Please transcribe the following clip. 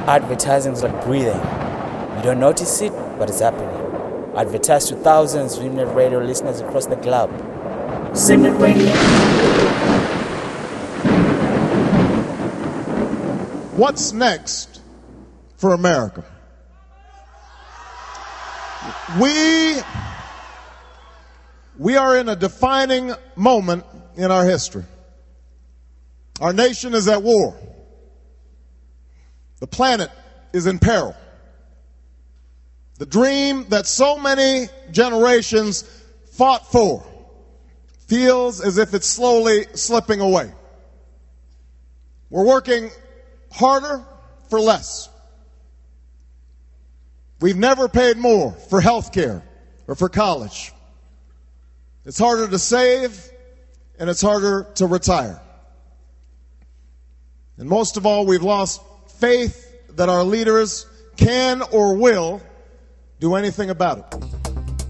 Advertising is like breathing. You don't notice it, but it's happening. Advertise to thousands of Simnet Radio listeners across the globe. Simnet Radio. What's next for America? We are in a defining moment in our history. Our nation is at war. The planet is in peril. The dream that so many generations fought for feels as if it's slowly slipping away. We're working harder for less. We've never paid more for health care or for college. It's harder to save, and it's harder to retire. And most of all, we've lost faith that our leaders can or will do anything about it.